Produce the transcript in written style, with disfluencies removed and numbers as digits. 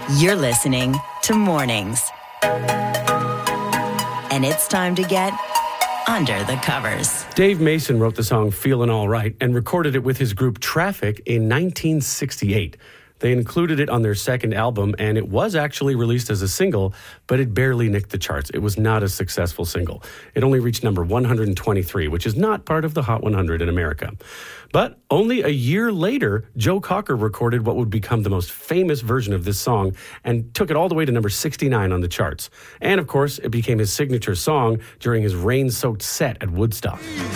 You're listening to Mornings. And it's time to get under the covers. Dave Mason wrote the song Feelin' All Right and recorded it with his group Traffic in 1968. They included it on their second album, and it was actually released as a single, but it barely nicked the charts. It was not a successful single. It only reached number 123, which is not part of the Hot 100 in America. But only a year later, Joe Cocker recorded what would become the most famous version of this song and took it all the way to number 69 on the charts. And of course, it became his signature song during his rain-soaked set at Woodstock.